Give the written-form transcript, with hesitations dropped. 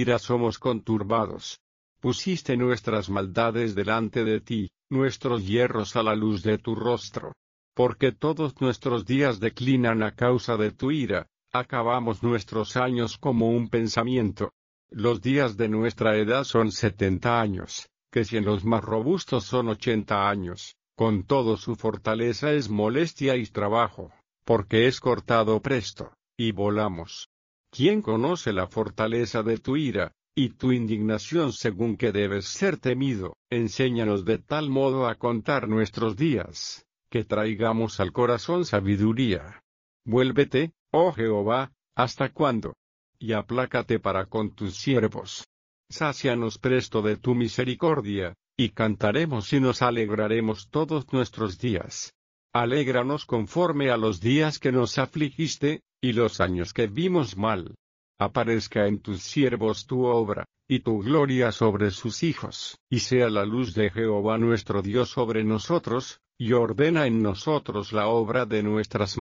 ira somos conturbados. Pusiste nuestras maldades delante de ti, nuestros hierros a la luz de tu rostro. Porque todos nuestros días declinan a causa de tu ira, acabamos nuestros años como un pensamiento. Los días de nuestra edad son 70 años, que si en los más robustos son 80 años, con todo su fortaleza es molestia y trabajo, porque es cortado presto, y volamos. ¿Quién conoce la fortaleza de tu ira, y tu indignación según que debes ser temido? Enséñanos de tal modo a contar nuestros días, que traigamos al corazón sabiduría. Vuélvete, oh Jehová, ¿hasta cuándo? Y aplácate para con tus siervos. Sácianos presto de tu misericordia, y cantaremos y nos alegraremos todos nuestros días. Alégranos conforme a los días que nos afligiste, y los años que vimos mal. Aparezca en tus siervos tu obra, y tu gloria sobre sus hijos, y sea la luz de Jehová nuestro Dios sobre nosotros, y ordena en nosotros la obra de nuestras